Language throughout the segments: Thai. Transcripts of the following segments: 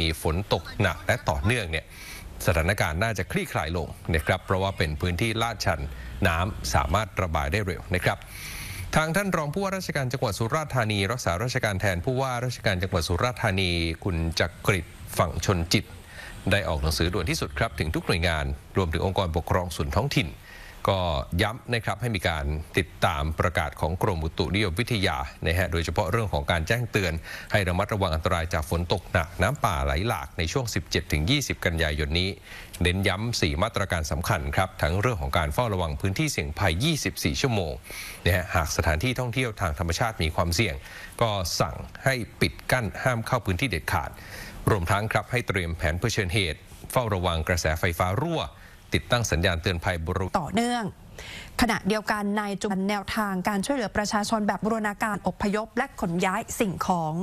มีฝนตกหนักและต่อเนื่องเนี่ยสถานการณ์น่าจะคลี่คลายลงนะครับเพราะว่าเป็นพื้นที่ลาดชันน้ำสามารถระบายได้เร็วนะครับทางท่านรองผู้ว่าราชการจังหวัดสุราษฎร์ธานีรักษาราชการแทนผู้ว่าราชการจังหวัดสุราษฎร์ธานีคุณจักริดฝั่งชนจิตได้ออกหนังสือด่วนที่สุดครับถึงทุกหน่วยงานรวมถึงองค์กรปกครองส่วนท้องถิ่นก็ย้ำนะครับให้มีการติดตามประกาศของกรมอุตุนิยมวิทยานะฮะโดยเฉพาะเรื่องของการแจ้งเตือนให้ระมัดระวังอันตรายจากฝนตกหนักน้ำป่าไหลหลากในช่วง 17-20 กันยายนนี้เน้นย้ำ4มาตรการสำคัญครับทั้งเรื่องของการเฝ้าระวังพื้นที่เสี่ยงภัย 24 ชั่วโมงนะฮะหากสถานที่ท่องเที่ยวทางธรรมชาติมีความเสี่ยงก็สั่งให้ปิดกั้นห้ามเข้าพื้นที่เด็ดขาดรวมทั้งครับให้เตรียมแผนเผชิญเหตุเฝ้าระวังกระแสไฟฟ้ารั่วติดตั้งสัญญาณเตือนภัยบริเวณต่อเนื่องขณะเดียวกันนายจุนแนวทางการช่วยเหลือประชาชนแบบบูรณาการอพยพและขนย้ายสิ่งของ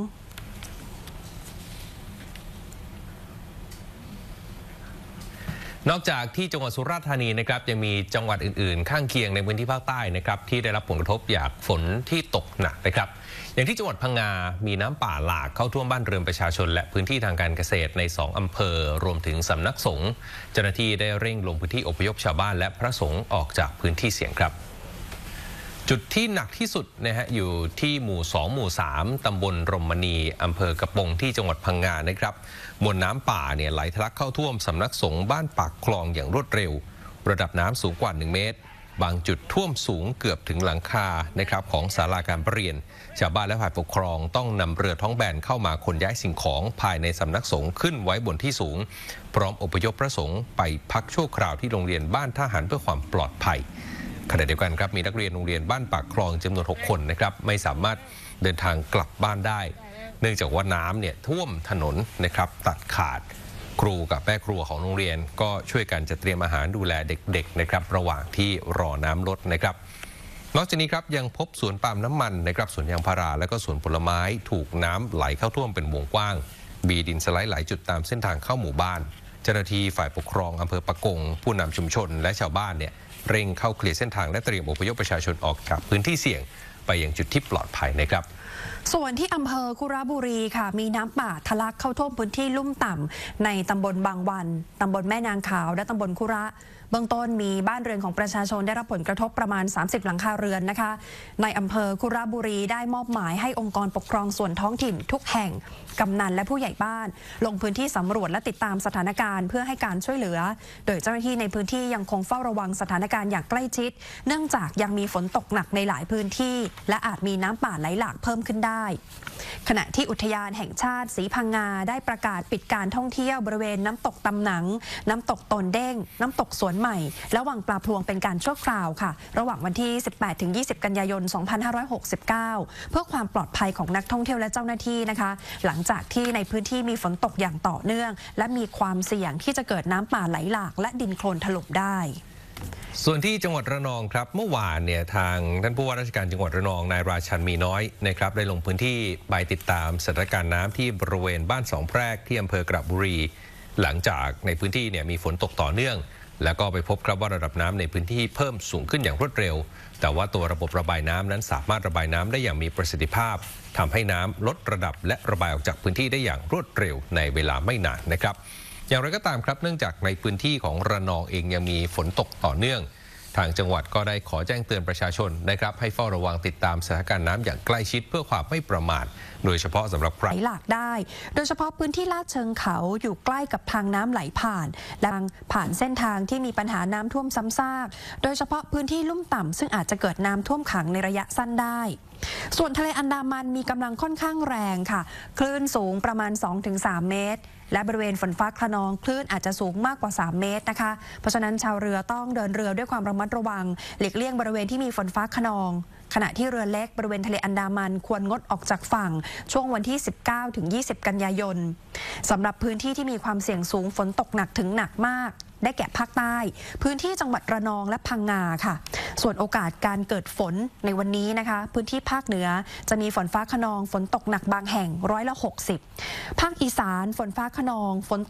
นอกจากที่จังหวัดสุราษฎร์ธานีนะครับยังมีจังหวัดอื่นๆข้างเคียงในพื้นที่ภาคใต้นะครับที่ได้รับผลกระทบจากฝนที่ตกหนักนะครับอย่างที่จังหวัดพังงามีน้ำป่าหลากเข้าท่วมบ้านเรือนประชาชนและพื้นที่ทางการเกษตรใน2อำเภอรวมถึงสำนักสงฆ์เจ้าหน้าที่ได้เร่งลงพื้นที่อพยพชาวบ้านและพระสงฆ์ออกจากพื้นที่เสี่ยงครับจุดที่หนักที่สุดนะฮะอยู่ที่หมู่2หมู่3ตำบลรมณีอำเภอกระปงที่จังหวัดพังงานะครับมวลน้ำป่าเนี่ยไหลทะลักเข้าท่วมสำนักสงฆ์บ้านปากคลองอย่างรวดเร็วระดับน้ำสูงกว่า1เมตรบางจุดท่วมสูงเกือบถึงหลังคานะครับของศาลาการประเรียนชาวบ้านและฝ่ายปกครองต้องนำเรือท้องแบนเข้ามาขนย้ายสิ่งของภายในสำนักสงฆ์ขึ้นไว้บนที่สูงพร้อมอพยพพระสงฆ์ไปพักชั่วคราวที่โรงเรียนบ้านทหารเพื่อความปลอดภัยขณะเดียวกันครับมีนักเรียนโรงเรียนบ้านปากคลองจำนวน6คนนะครับไม่สามารถเดินทางกลับบ้านได้เนื่องจากว่าน้ำเนี่ยท่วมถนนนะครับตัดขาดครูกับแม่ครัวของโรงเรียนก็ช่วยกันจัดเตรียมอาหารดูแลเด็กๆนะครับระหว่างที่รอน้ำลดนะครับนอกจากนี้ครับยังพบสวนปาล์มน้ำมันนะครับสวนยางพาราและก็สวนผลไม้ถูกน้ำไหลเข้าท่วมเป็นวงกว้างมีดินสไลด์หลายจุดตามเส้นทางเข้าหมู่บ้านเจ้าหน้าที่ฝ่ายปกครองอำเภอปะกงผู้นำชุมชนและชาวบ้านเนี่ยเร่งเข้าเคลียร์เส้นทางและเตรียมอพยพประชาชนออกจากพื้นที่เสี่ยงไปยังจุดที่ปลอดภัยนะครับส่วนที่อำเภอคุระบุรีค่ะมีน้ำป่าทะลักเข้าท่วมพื้นที่ลุ่มต่ำในตำบลบางวันตำบลแม่นางขาวและตำบลคุระเบื้องต้นมีบ้านเรือนของประชาชนได้รับผลกระทบประมาณ30หลังคาเรือนนะคะในอำเภอคุระบุรีได้มอบหมายให้องค์กรปกครองส่วนท้องถิ่นทุกแห่งกำนันและผู้ใหญ่บ้านลงพื้นที่สำรวจและติดตามสถานการณ์เพื่อให้การช่วยเหลือโดยเจ้าหน้าที่ในพื้นที่ยังคงเฝ้าระวังสถานการณ์อย่างใกล้ชิดเนื่องจากยังมีฝนตกหนักในหลายพื้นที่และอาจมีน้ำป่าไหลหลากเพิ่มขึ้นได้ขณะที่อุทยานแห่งชาติศรีพังงาได้ประกาศปิดการท่องเที่ยวบริเวณน้ำตกตำหนังน้ำตกตนเด้งน้ำตกสวนใหม่และวังปลาพลวงเป็นการชั่วคราวค่ะระหว่างวันที่ 18-20 กันยายน 2569 เพื่อความปลอดภัยของนักท่องเที่ยวและเจ้าหน้าที่นะคะหลังจากที่ในพื้นที่มีฝนตกอย่างต่อเนื่องและมีความเสี่ยงที่จะเกิดน้ำป่าไหลหลากและดินโคลนถล่มได้ส่วนที่จังหวัดระนองครับเมื่อวานเนี่ยทางท่านผู้ว่าราชการจังหวัดระนองนายราชันมีน้อยนะครับได้ลงพื้นที่ไปติดตามสถานการณ์น้ำที่บริเวณบ้านสองแพรกที่อำเภอกระบุรีหลังจากในพื้นที่เนี่ยมีฝนตกต่อเนื่องแล้วก็ไปพบครับว่าระดับน้ำในพื้นที่เพิ่มสูงขึ้นอย่างรวดเร็วแต่ว่าตัวระบบระบายน้ำนั้นสามารถระบายน้ำได้อย่างมีประสิทธิภาพทำให้น้ำลดระดับและระบายออกจากพื้นที่ได้อย่างรวดเร็วในเวลาไม่นานนะครับอย่างไรก็ตามครับเนื่องจากในพื้นที่ของระนองเองยังมีฝนตกต่อเนื่องทางจังหวัดก็ได้ขอแจ้งเตือนประชาชนนะครับให้เฝ้าระวังติดตามสถานการณ์น้ำอย่างใกล้ชิดเพื่อความไม่ประมาทโดยเฉพาะสำหรับใครไหลหลากได้โดยเฉพาะพื้นที่ลาดเชิงเขาอยู่ใกล้กับทางน้ำไหลผ่านและผ่านเส้นทางที่มีปัญหาน้ำท่วมซ้ำซากโดยเฉพาะพื้นที่ลุ่มต่ำซึ่งอาจจะเกิดน้ำท่วมขังในระยะสั้นได้ส่วนทะเลอันดามันมีกำลังค่อนข้างแรงค่ะคลื่นสูงประมาณ 2-3 เมตรและบริเวณฝนฟ้าคะนองคลื่นอาจจะสูงมากกว่า3 เมตรนะคะเพราะฉะนั้นชาวเรือต้องเดินเรือด้วยความระมัดระวังหลีกเลี่ยงบริเวณที่มีฝนฟ้าคะนองขณะที่เรือเล็กบริเวณทะเลอันดามันควรงดออกจากฝั่งช่วงวันที่ 19-20 กันยายนสำหรับพื้นที่ที่มีความเสี่ยงสูงฝนตกหนักถึงหนักมากได้แก่ภาคใต้พื้นที่จังหวัดระนองและพังงาค่ะส่วนโอกาสการเกิดฝนในวันนี้นะคะพื้นที่ภาคเหนือจะมีฝนฟ้าคะนองฝนตกหนักบางแห่ง60%ภาคอีสานฝนฟ้าคะนองฝน